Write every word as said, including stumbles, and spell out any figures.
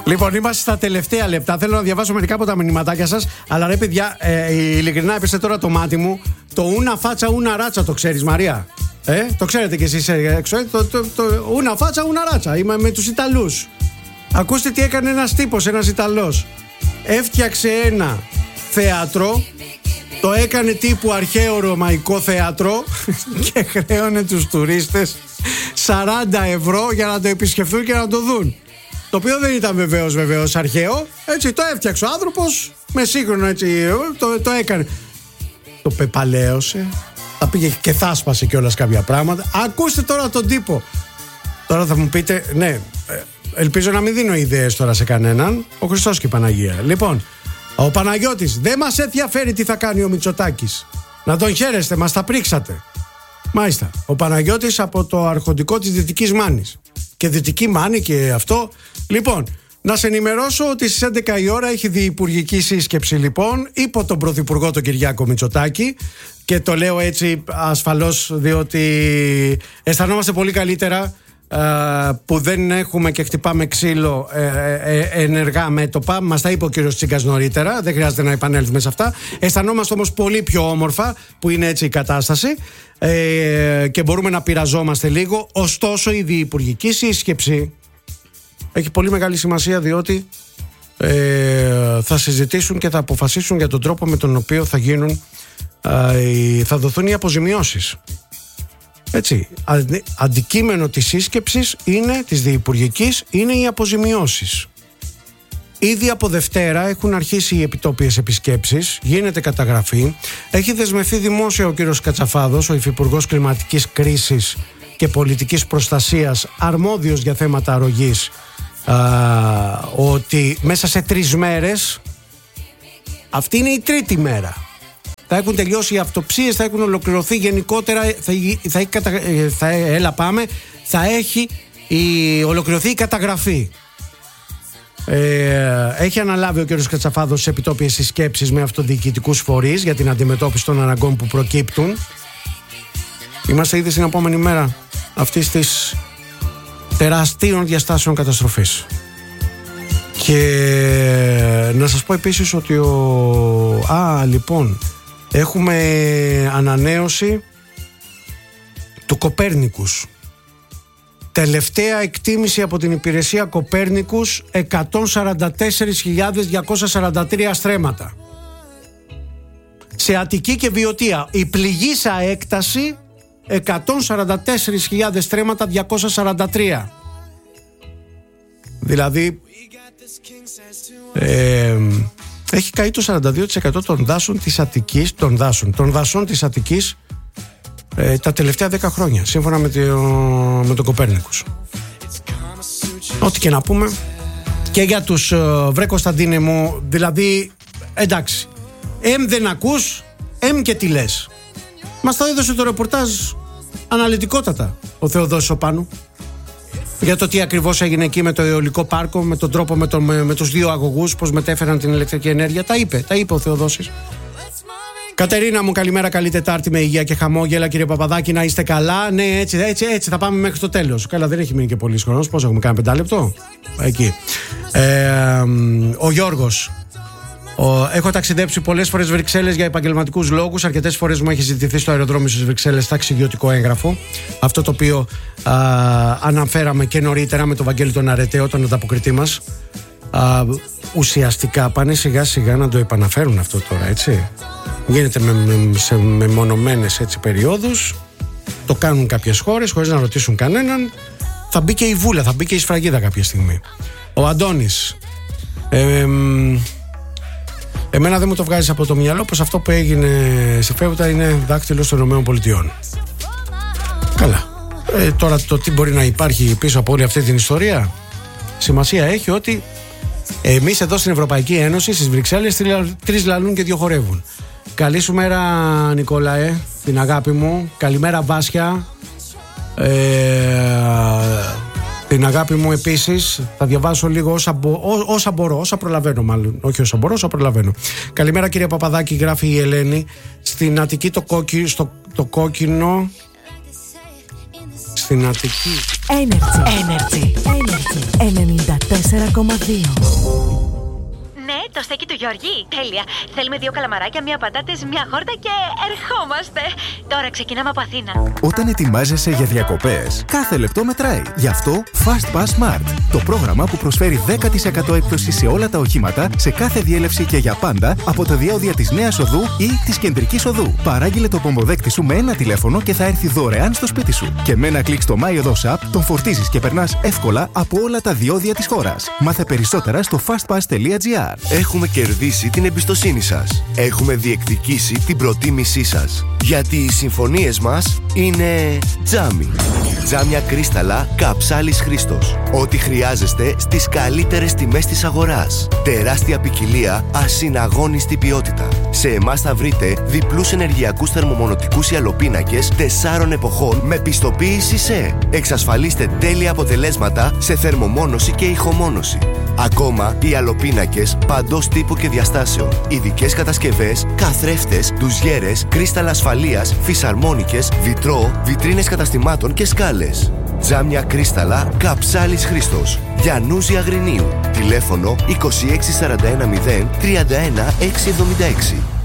Λοιπόν, είμαστε στα τελευταία λεπτά. Θέλω να διαβάσω μερικά από τα μηνυματάκια σας. Αλλά ρε παιδιά, ε, ειλικρινά έπεσε τώρα το μάτι μου. Το ούνα φάτσα, ούνα ράτσα, το ξέρεις, Μαρία? Ε, το ξέρετε κι εσείς έξω. Το, το, το, το ούνα φάτσα, ούνα ράτσα. Είμαι με τους Ιταλούς. Ακούστε τι έκανε ένας τύπος, ένας Ιταλός. Έφτιαξε ένα θέατρο. Το έκανε τύπου αρχαίο ρωμαϊκό θέατρο και χρέωνε τους τουρίστες σαράντα ευρώ για να το επισκεφθούν και να το δουν. Το οποίο δεν ήταν βεβαίως βεβαίως αρχαίο. Έτσι το έφτιαξε ο άνθρωπος με σύγχρονο, έτσι το, το έκανε. Το πεπαλαίωσε. Θα πήγε και θα σπάσε κιόλας κάποια πράγματα. Ακούστε τώρα τον τύπο. Τώρα θα μου πείτε, ναι, ελπίζω να μην δίνω ιδέες τώρα σε κανέναν. Ο Χριστός και η Παναγία. Λοιπόν, ο Παναγιώτης, δεν μας ενδιαφέρει τι θα κάνει ο Μητσοτάκης. Να τον χαίρεστε, μας τα πρίξατε. Μάλιστα, ο Παναγιώτης από το αρχοντικό της Δυτικής Μάνης. Και Δυτική Μάνη και αυτό. Λοιπόν, να σε ενημερώσω ότι στις έντεκα η ώρα έχει διυπουργική σύσκεψη, λοιπόν, υπό τον Πρωθυπουργό τον Κυριάκο Μητσοτάκη. Και το λέω έτσι ασφαλώς διότι αισθανόμαστε πολύ καλύτερα που δεν έχουμε και χτυπάμε ξύλο ε, ε, ε, ενεργά μέτωπα. Μας τα είπε ο κύριος Τσίγκας νωρίτερα. Δεν χρειάζεται να επανέλθουμε σε αυτά. Αισθανόμαστε όμως πολύ πιο όμορφα που είναι έτσι η κατάσταση ε, και μπορούμε να πειραζόμαστε λίγο. Ωστόσο η διυπουργική σύσκεψη έχει πολύ μεγάλη σημασία, διότι ε, θα συζητήσουν και θα αποφασίσουν για τον τρόπο με τον οποίο θα γίνουν ε, θα δοθούν οι αποζημιώσεις. Έτσι, αντικείμενο της σύσκεψης είναι, της διυπουργικής, είναι οι αποζημιώσεις. Ήδη από Δευτέρα έχουν αρχίσει οι επιτόπιες επισκέψεις, γίνεται καταγραφή. Έχει δεσμευθεί δημόσια ο κύριος Κατσαφάδος, ο υφυπουργός κλιματικής κρίσης και πολιτικής προστασίας, αρμόδιος για θέματα αρρωγής, α, ότι μέσα σε τρεις μέρες, αυτή είναι η τρίτη μέρα, θα έχουν τελειώσει οι αυτοψίες, θα έχουν ολοκληρωθεί γενικότερα, θα, θα, θα, θα, έλα πάμε, θα έχει η, ολοκληρωθεί η καταγραφή. Ε, έχει αναλάβει ο κ. Κατσαφάδος σε επιτόπιες συσκέψεις με αυτοδιοικητικούς φορείς για την αντιμετώπιση των αναγκών που προκύπτουν. Είμαστε ήδη στην επόμενη μέρα αυτής της τεράστιων διαστάσεων καταστροφής. Και να σας πω επίσης ότι ο... Α, λοιπόν... Έχουμε ανανέωση του Κοπέρνικους. Τελευταία εκτίμηση από την υπηρεσία Κοπέρνικους, εκατόν σαράντα τέσσερις χιλιάδες διακόσια σαράντα τρία στρέμματα. Σε Αττική και Βιωτία η πληγήσα έκταση εκατόν σαράντα τέσσερις χιλιάδες στρέμματα διακόσια σαράντα τρία. Δηλαδή ε, έχει καεί το σαράντα δύο τοις εκατό των δάσων της Αττικής, των δάσων, των δασών της Αττικής ε, τα τελευταία δέκα χρόνια, σύμφωνα με, το, με τον Κοπέρνικους. Ό,τι και να πούμε και για τους ε, βρε Κωνσταντίνε μου, δηλαδή εντάξει, εμ δεν ακούς, εμ και τι λες. Μας το έδωσε το ρεπορτάζ αναλυτικότατα ο Θεοδόσης ο Πάνου για το τι ακριβώς έγινε εκεί με το αιωλικό πάρκο, με τον τρόπο με, το, με, με τους δύο αγωγούς, πώς μετέφεραν την ηλεκτρική ενέργεια. Τα είπε, τα είπε ο Θεοδόσης. Κατερίνα μου, καλημέρα, καλή Τετάρτη με υγεία και χαμόγελα. Κύριε Παπαδάκη, να είστε καλά. Ναι, έτσι, έτσι, έτσι θα πάμε μέχρι το τέλος. Καλά, δεν έχει μείνει και πολύς χρόνος. Πώς έχουμε κάνει, πεντά λεπτό. Εκεί. Ε, ο Γιώργος. Ο, έχω ταξιδέψει πολλές φορές Βρυξέλλες για επαγγελματικούς λόγους. Αρκετές φορές μου έχει ζητηθεί στο αεροδρόμιο στις Βρυξέλλες ταξιδιωτικό έγγραφο. Αυτό το οποίο α, αναφέραμε και νωρίτερα με τον Βαγγέλη τον Αρεταίο, τον ανταποκριτή μας. Α, ουσιαστικά πάνε σιγά σιγά να το επαναφέρουν αυτό τώρα, έτσι. Γίνεται με, με, σε μεμονωμένες έτσι περιόδους. Το κάνουν κάποιες χώρες χωρίς να ρωτήσουν κανέναν. Θα μπει και η βούλα, θα μπει και η σφραγίδα κάποια στιγμή. Ο Αντώνης. Ε, ε, Εμένα δεν μου το βγάζεις από το μυαλό πως αυτό που έγινε στη Φέουτα είναι δάκτυλο των ΗΠΑ. Καλά. Ε, τώρα το τι μπορεί να υπάρχει πίσω από όλη αυτή την ιστορία, σημασία έχει ότι εμείς εδώ στην Ευρωπαϊκή Ένωση, στις Βρυξέλλες, τρεις λαλούν και δύο χορεύουν. Καλή σου μέρα, Νικόλαε, την αγάπη μου. Καλημέρα, Βάσια. Ε, την αγάπη μου επίσης. Θα διαβάσω λίγο όσα, μπο, ό, όσα μπορώ, όσα προλαβαίνω μάλλον. Όχι όσα μπορώ, όσα προλαβαίνω. Καλημέρα κύριε Παπαδάκη, γράφει η Ελένη. Στην Αττική το, κόκκι, στο, το κόκκινο στην Αττική. Energy. Energy. Energy. ενενήντα τέσσερα κόμμα δύο. Ναι, το στέκι του Γιώργη. Τέλεια. Θέλουμε δύο καλαμαράκια, μία πατάτες, μία χόρτα και ερχόμαστε. Τώρα ξεκινάμε από Αθήνα. Όταν ετοιμάζεσαι για διακοπές, κάθε λεπτό μετράει. Γι' αυτό Fast Pass Smart. Το πρόγραμμα που προσφέρει δέκα τοις εκατό έκπτωση σε όλα τα οχήματα, σε κάθε διέλευση και για πάντα από τα διόδια της Νέας Οδού ή της Κεντρικής Οδού. Παράγγειλε το πομποδέκτη σου με ένα τηλέφωνο και θα έρθει δωρεάν στο σπίτι σου. Και με ένα κλικ στο MyOdos App τον φορτίζεις και περνάς εύκολα από όλα τα διόδια της χώρας. Μάθε περισσότερα στο fastpass τελεία gr. Έχουμε κερδίσει την εμπιστοσύνη σας. Έχουμε διεκδικήσει την προτίμησή σας. Γιατί οι συμφωνίες μας είναι τζάμι. Τζάμια κρίσταλα Καψάλης Χρήστος. Ό,τι χρειάζεστε στις καλύτερες τιμές της αγοράς. Τεράστια ποικιλία, ασυναγώνιστη ποιότητα. Σε εμάς θα βρείτε διπλούς ενεργειακούς θερμομονωτικούς ιαλοπίνακες τεσσάρων εποχών με πιστοποίηση ΣΕ. Εξασφαλίστε τέλεια αποτελέσματα σε θερμομόνωση και ηχομόνωση. Ακόμα, οι ιαλοπίνακες παντός τύπου και διαστάσεων. Ειδικές κατασκευές, καθρέφτες, ντουζιέρες, κρίσταλα ασφαλείας, φυσαρμόνικες, βιτρό, βιτρίνες καταστημάτων και σκάλες. Τζάμια κρίσταλα Καψάλης Χρήστος. Γιαννούζη Αγρινίου. Τηλέφωνο είκοσι έξι σαράντα ένα μηδέν τριάντα ένα εξακόσια εβδομήντα έξι.